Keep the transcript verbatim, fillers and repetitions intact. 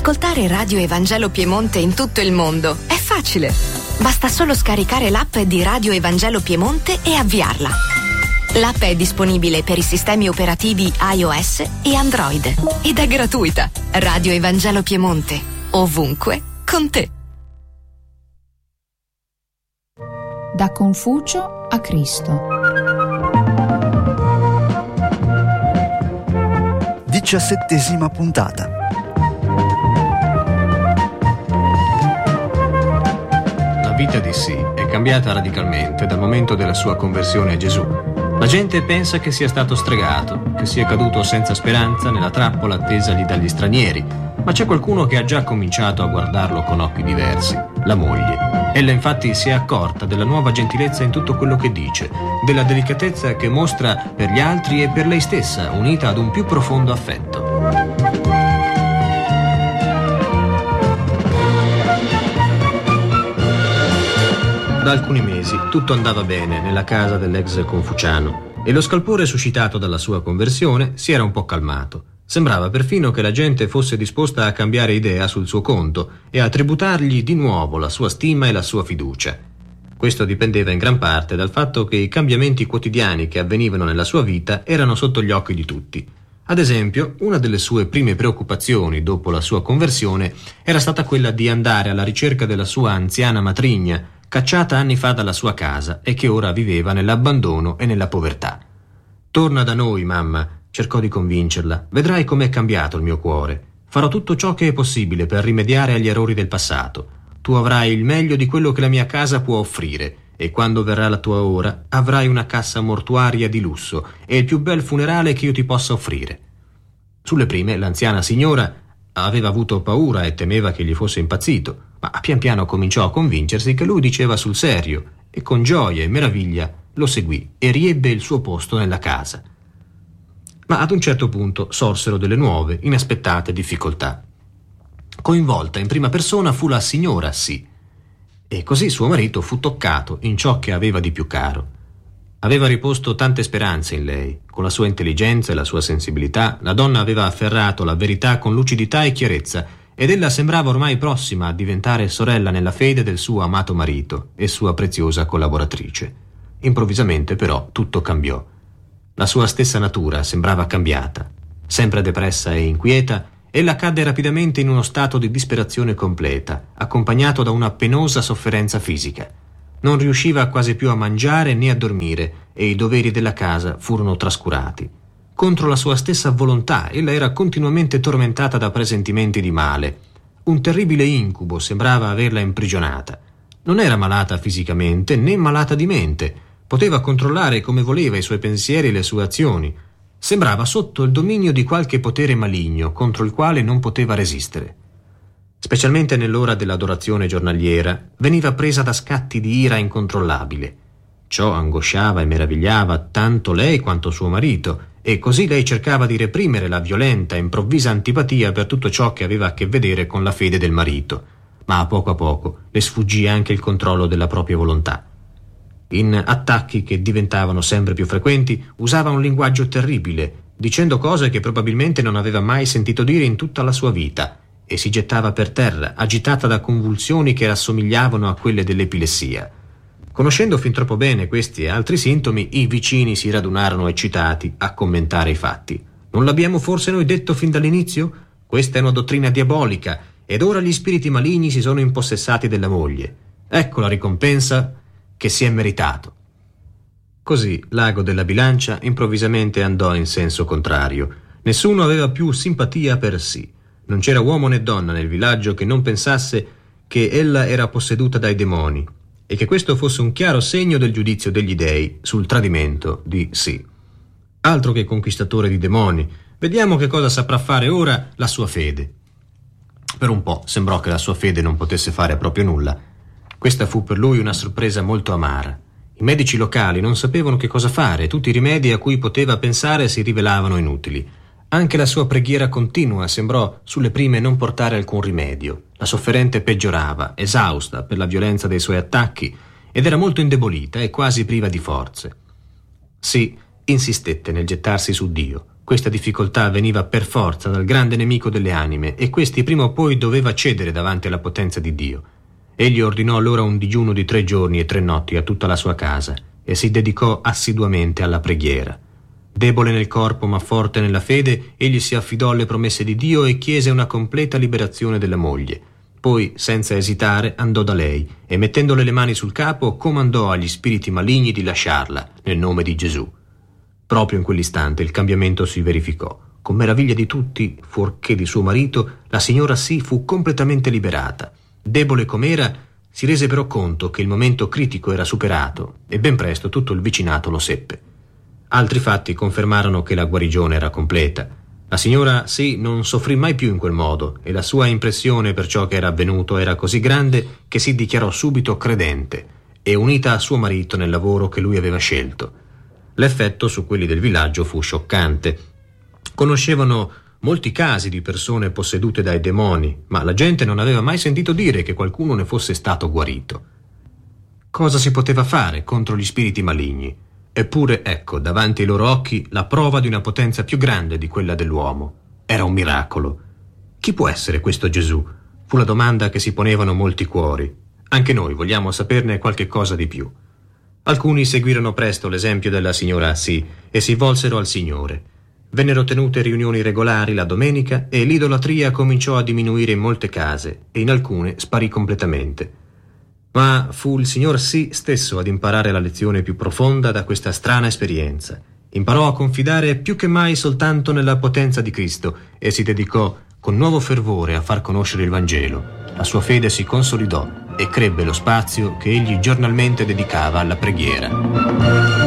Ascoltare Radio Evangelo Piemonte in tutto il mondo è facile. Basta solo scaricare l'app di Radio Evangelo Piemonte e avviarla. L'app è disponibile per i sistemi operativi iOS e Android ed è gratuita. Radio Evangelo Piemonte, ovunque con te. Da Confucio a Cristo. Diciassettesima puntata. La vita di Sì è cambiata radicalmente dal momento della sua conversione a Gesù. La gente pensa che sia stato stregato, che sia caduto senza speranza nella trappola attesagli dagli stranieri, ma c'è qualcuno che ha già cominciato a guardarlo con occhi diversi, la moglie. Ella infatti si è accorta della nuova gentilezza in tutto quello che dice, della delicatezza che mostra per gli altri e per lei stessa, unita ad un più profondo affetto. Da alcuni mesi tutto andava bene nella casa dell'ex confuciano e lo scalpore suscitato dalla sua conversione si era un po' calmato. Sembrava perfino che la gente fosse disposta a cambiare idea sul suo conto e a tributargli di nuovo la sua stima e la sua fiducia. Questo dipendeva in gran parte dal fatto che i cambiamenti quotidiani che avvenivano nella sua vita erano sotto gli occhi di tutti. Ad esempio, una delle sue prime preoccupazioni dopo la sua conversione era stata quella di andare alla ricerca della sua anziana matrigna, cacciata anni fa dalla sua casa e che ora viveva nell'abbandono e nella povertà. «Torna da noi, mamma», cercò di convincerla. «Vedrai com'è cambiato il mio cuore. Farò tutto ciò che è possibile per rimediare agli errori del passato. Tu avrai il meglio di quello che la mia casa può offrire e quando verrà la tua ora avrai una cassa mortuaria di lusso e il più bel funerale che io ti possa offrire». Sulle prime l'anziana signora aveva avuto paura e temeva che gli fosse impazzito, ma pian piano cominciò a convincersi che lui diceva sul serio e con gioia e meraviglia lo seguì e riebbe il suo posto nella casa. Ma ad un certo punto sorsero delle nuove, inaspettate difficoltà. Coinvolta in prima persona fu la signora Sì, e così suo marito fu toccato in ciò che aveva di più caro. Aveva riposto tante speranze in lei. Con la sua intelligenza e la sua sensibilità, la donna aveva afferrato la verità con lucidità e chiarezza, ed ella sembrava ormai prossima a diventare sorella nella fede del suo amato marito e sua preziosa collaboratrice. Improvvisamente, però, tutto cambiò. La sua stessa natura sembrava cambiata. Sempre depressa e inquieta, ella cadde rapidamente in uno stato di disperazione completa, accompagnato da una penosa sofferenza fisica. Non riusciva quasi più a mangiare né a dormire e i doveri della casa furono trascurati. Contro la sua stessa volontà, ella era continuamente tormentata da presentimenti di male. Un terribile incubo sembrava averla imprigionata. Non era malata fisicamente né malata di mente. Poteva controllare come voleva i suoi pensieri e le sue azioni. Sembrava sotto il dominio di qualche potere maligno contro il quale non poteva resistere. Specialmente nell'ora dell'adorazione giornaliera, veniva presa da scatti di ira incontrollabile. Ciò angosciava e meravigliava tanto lei quanto suo marito, e così lei cercava di reprimere la violenta e improvvisa antipatia per tutto ciò che aveva a che vedere con la fede del marito, ma a poco a poco le sfuggì anche il controllo della propria volontà. In attacchi che diventavano sempre più frequenti, usava un linguaggio terribile, dicendo cose che probabilmente non aveva mai sentito dire in tutta la sua vita, e si gettava per terra, agitata da convulsioni che rassomigliavano a quelle dell'epilessia. Conoscendo fin troppo bene questi e altri sintomi, i vicini si radunarono eccitati a commentare i fatti. «Non l'abbiamo forse noi detto fin dall'inizio? Questa è una dottrina diabolica, ed ora gli spiriti maligni si sono impossessati della moglie. Ecco la ricompensa che si è meritato». Così l'ago della bilancia improvvisamente andò in senso contrario. Nessuno aveva più simpatia per Sì. Non c'era uomo né donna nel villaggio che non pensasse che ella era posseduta dai demoni e che questo fosse un chiaro segno del giudizio degli dei sul tradimento di Sì. Altro che conquistatore di demoni, vediamo che cosa saprà fare ora la sua fede. Per un po' sembrò che la sua fede non potesse fare proprio nulla. Questa fu per lui una sorpresa molto amara. I medici locali non sapevano che cosa fare e tutti i rimedi a cui poteva pensare si rivelavano inutili. Anche la sua preghiera continua sembrò sulle prime non portare alcun rimedio. La sofferente peggiorava, esausta per la violenza dei suoi attacchi, ed era molto indebolita e quasi priva di forze. Sì, insistette nel gettarsi su Dio. Questa difficoltà veniva per forza dal grande nemico delle anime, e questi prima o poi doveva cedere davanti alla potenza di Dio. Egli ordinò allora un digiuno di tre giorni e tre notti a tutta la sua casa e si dedicò assiduamente alla preghiera. Debole nel corpo ma forte nella fede, egli si affidò alle promesse di Dio e chiese una completa liberazione della moglie. Poi, senza esitare, andò da lei e, mettendole le mani sul capo, comandò agli spiriti maligni di lasciarla nel nome di Gesù. Proprio in quell'istante il cambiamento si verificò. Con meraviglia di tutti, fuorché di suo marito, la signora C fu completamente liberata. Debole com'era, si rese però conto che il momento critico era superato e ben presto tutto il vicinato lo seppe. Altri fatti confermarono che la guarigione era completa. La signora C non soffrì mai più in quel modo e la sua impressione per ciò che era avvenuto era così grande che si dichiarò subito credente e unita a suo marito nel lavoro che lui aveva scelto. L'effetto su quelli del villaggio fu scioccante. Conoscevano molti casi di persone possedute dai demoni, ma la gente non aveva mai sentito dire che qualcuno ne fosse stato guarito. Cosa si poteva fare contro gli spiriti maligni? Eppure, ecco, davanti ai loro occhi la prova di una potenza più grande di quella dell'uomo. Era un miracolo. Chi può essere questo Gesù? Fu la domanda che si ponevano molti cuori. Anche noi vogliamo saperne qualche cosa di più. Alcuni seguirono presto l'esempio della signora C e si volsero al Signore. Vennero tenute riunioni regolari la domenica e l'idolatria cominciò a diminuire in molte case e in alcune sparì completamente. Ma fu il signor C stesso ad imparare la lezione più profonda da questa strana esperienza. Imparò a confidare più che mai soltanto nella potenza di Cristo e si dedicò con nuovo fervore a far conoscere il Vangelo. La sua fede si consolidò e crebbe lo spazio che egli giornalmente dedicava alla preghiera.